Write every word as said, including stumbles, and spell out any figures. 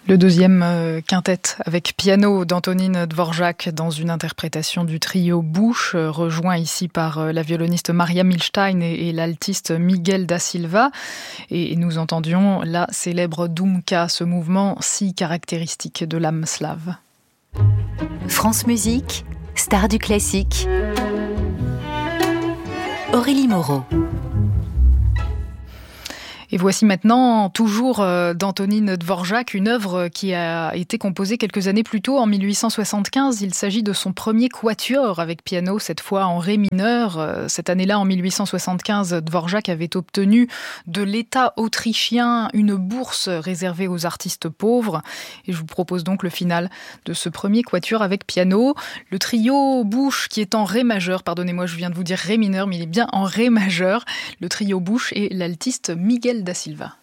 Le deuxième euh, quintet avec piano d'Antonín Dvořák dans une interprétation du trio Bush, euh, rejoint ici par euh, la violoniste Maria Milstein et, et l'altiste Miguel da Silva. Et, et nous entendions la célèbre Dumka, ce mouvement si caractéristique de l'âme slave. France Musique, star du classique. Aurélie Moreau. Et voici maintenant, toujours d'Antonín Dvořák, une œuvre qui a été composée quelques années plus tôt, en mille huit cent soixante-quinze. Il s'agit de son premier quatuor avec piano, cette fois en ré mineur. Cette année-là, en mille huit cent soixante-quinze, Dvořák avait obtenu de l'État autrichien une bourse réservée aux artistes pauvres. Et je vous propose donc le final de ce premier quatuor avec piano. Le trio Bush, qui est en ré majeur, pardonnez-moi, je viens de vous dire ré mineur, mais il est bien en ré majeur. Le trio Bush et l'altiste Miguel da Silva.